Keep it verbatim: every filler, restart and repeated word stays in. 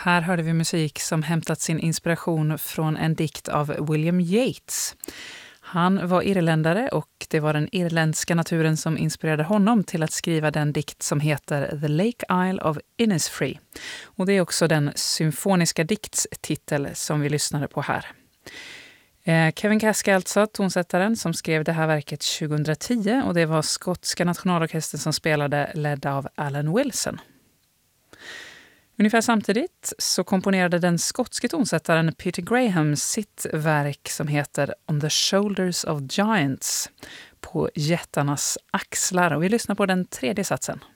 Här hörde vi musik som hämtat sin inspiration från en dikt av William Yeats. Han var irländare och det var den irländska naturen som inspirerade honom till att skriva den dikt som heter The Lake Isle of Innisfree. Och det är också den symfoniska diktstitel som vi lyssnade på här. Kevin Caskey alltså, tonsättaren som skrev det här verket tjugohundratio, och det var skotska nationalorkestern som spelade, ledd av Alan Wilson. Ungefär samtidigt så komponerade den skotske tonsättaren Peter Graham sitt verk som heter On the Shoulders of Giants, på jättarnas axlar, och vi lyssnar på den tredje satsen.